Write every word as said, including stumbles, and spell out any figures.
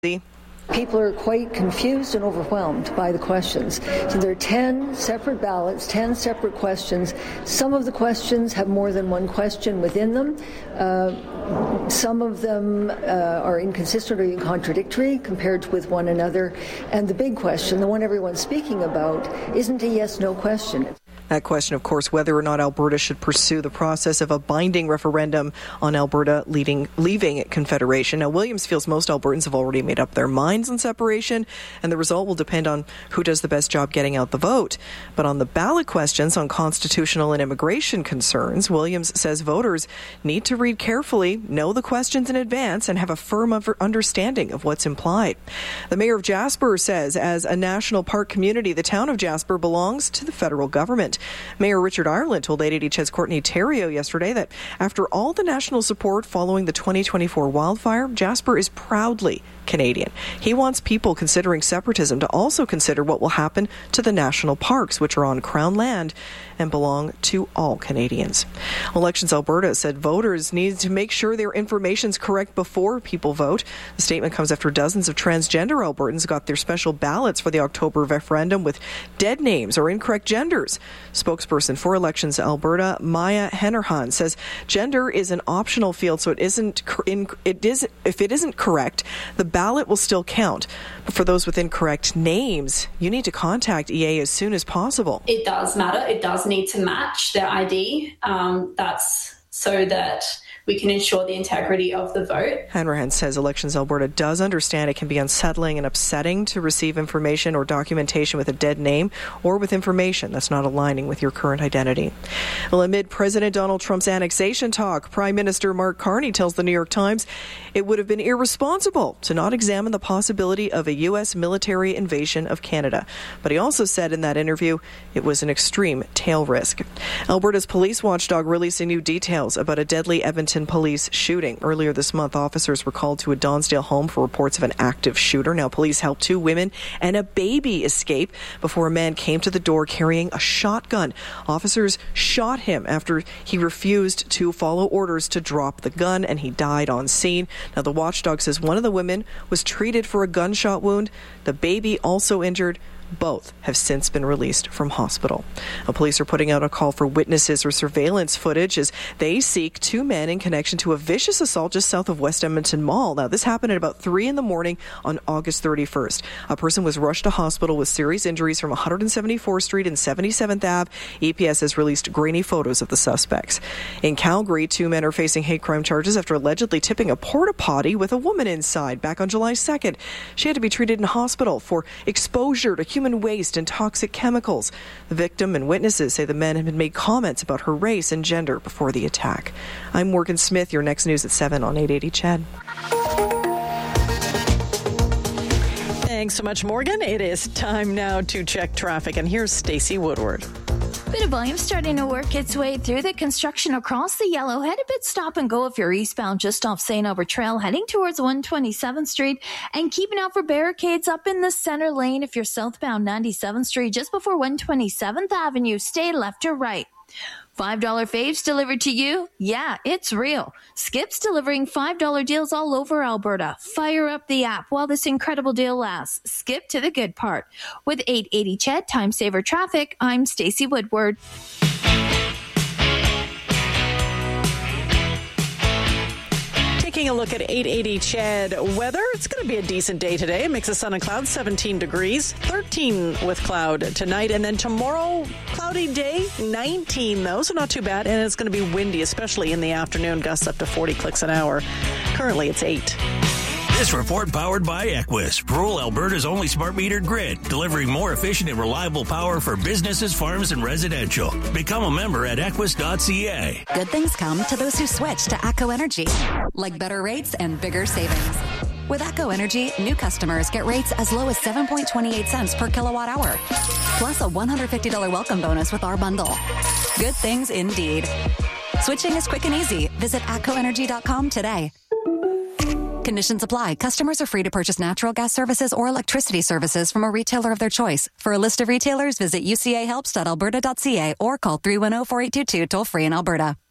People are quite confused and overwhelmed by the questions. So there are ten separate ballots, ten separate questions. Some of the questions have more than one question within them. Uh, some of them uh, are inconsistent or contradictory compared with one another. And the big question, the one everyone's speaking about, isn't a yes-no question. That question, of course, whether or not Alberta should pursue the process of a binding referendum on Alberta leading, leaving Confederation. Now, Williams feels most Albertans have already made up their minds on separation, and the result will depend on who does the best job getting out the vote. But on the ballot questions on constitutional and immigration concerns, Williams says voters need to read carefully, know the questions in advance, and have a firm understanding of what's implied. The mayor of Jasper says, as a national park community, the town of Jasper belongs to the federal government. Mayor Richard Ireland told eight eighty C H E D's Courtney Theriault yesterday that after all the national support following the twenty twenty-four wildfire, Jasper is proudly Canadian. He wants people considering separatism to also consider what will happen to the national parks, which are on Crown land and belong to all Canadians. Elections Alberta said voters need to make sure their information is correct before people vote. The statement comes after dozens of transgender Albertans got their special ballots for the October referendum with dead names or incorrect genders. Spokesperson for Elections Alberta, Maya Hennerhan, says gender is an optional field, so it isn't it is if it isn't correct, the ballot will still count. But for those with incorrect names, you need to contact E A as soon as possible. It does matter. It does need to match their I D. Um, that's so that we can ensure the integrity of the vote. Hanrahan says Elections Alberta does understand it can be unsettling and upsetting to receive information or documentation with a dead name or with information that's not aligning with your current identity. Well, amid President Donald Trump's annexation talk, Prime Minister Mark Carney tells the New York Times it would have been irresponsible to not examine the possibility of a U S military invasion of Canada. But he also said in that interview it was an extreme tail risk. Alberta's police watchdog releasing new details about a deadly Edmonton police shooting. Earlier this month, officers were called to a Donsdale home for reports of an active shooter. Now, police helped two women and a baby escape before a man came to the door carrying a shotgun. Officers shot him after he refused to follow orders to drop the gun, and he died on scene. Now, the watchdog says one of the women was treated for a gunshot wound. The baby also injured. Both have since been released from hospital. Now, police are putting out a call for witnesses or surveillance footage as they seek two men in connection to a vicious assault just south of West Edmonton Mall. Now, this happened at about three in the morning on August thirty-first. A person was rushed to hospital with serious injuries from one seventy-fourth Street and seventy-seventh Avenue. E P S has released grainy photos of the suspects. In Calgary, two men are facing hate crime charges after allegedly tipping a porta potty with a woman inside back on July second. She had to be treated in hospital for exposure to human human waste and toxic chemicals. The victim and witnesses say the men had made comments about her race and gender before the attack. I'm Morgan Smith. Your next news at seven on eight eighty C H E D. Thanks so much, Morgan. It is time now to check traffic, and here's Stacey Woodward. Bit of volume starting to work its way through the construction across the Yellowhead. A bit stop and go if you're eastbound just off Saint Albert Trail heading towards one twenty-seventh Street, and keeping out for barricades up in the center lane if you're southbound ninety-seventh Street just before one twenty-seventh Avenue. Stay left or right. five dollar faves delivered to you? Yeah, it's real. Skip's delivering five dollar deals all over Alberta. Fire up the app while this incredible deal lasts. Skip to the good part. With eight eighty C H E D Time Saver Traffic, I'm Stacey Woodward. Taking a look at eight eighty C H E D weather, it's going to be a decent day today. A mix of sun and clouds, seventeen degrees, thirteen with cloud tonight. And then tomorrow, cloudy day, nineteen though, so not too bad. And it's going to be windy, especially in the afternoon, gusts up to forty clicks an hour. Currently, it's eight. This report powered by Equus, rural Alberta's only smart metered grid, delivering more efficient and reliable power for businesses, farms, and residential. Become a member at equus dot c a. Good things come to those who switch to ATCO Energy, like better rates and bigger savings. With ATCO Energy, new customers get rates as low as seven point two eight cents per kilowatt hour, plus a one hundred fifty dollars welcome bonus with our bundle. Good things indeed. Switching is quick and easy. Visit atco energy dot com today. Conditions apply. Customers are free to purchase natural gas services or electricity services from a retailer of their choice. For a list of retailers, visit u c a helps dot alberta dot c a or call three one zero, four eight two two toll free in Alberta.